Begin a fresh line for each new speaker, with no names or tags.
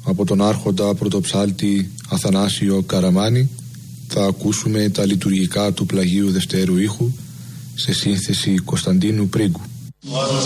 από τον άρχοντα πρωτοψάλτη Αθανάσιο Καραμάνη θα ακούσουμε τα λειτουργικά του πλαγίου δευτέρου ήχου σε σύνθεση Κωνσταντίνου Πρίγκου.